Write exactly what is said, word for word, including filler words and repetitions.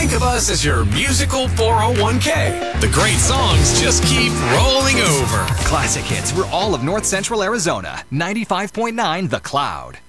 Think of us as your musical four oh one k. The great songs just keep rolling over. Classic hits for all of North Central Arizona. ninety-five point nine The Cloud.